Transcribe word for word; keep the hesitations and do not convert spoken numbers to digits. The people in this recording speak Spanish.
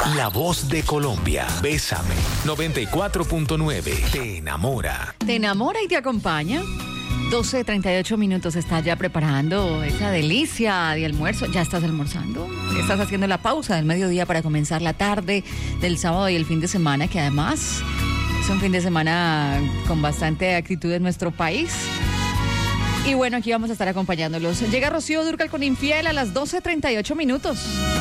La voz de Colombia. Bésame. noventa y cuatro punto nueve. Te enamora. Te enamora y te acompaña. doce treinta y ocho minutos. Estás ya preparando esa delicia de almuerzo. ¿Ya estás almorzando? Estás haciendo la pausa del mediodía para comenzar la tarde del sábado y el fin de semana, que además es un fin de semana con bastante actitud en nuestro país. Y bueno, aquí vamos a estar acompañándolos. Llega Rocío Dúrcal con Infiel a las doce treinta y ocho minutos.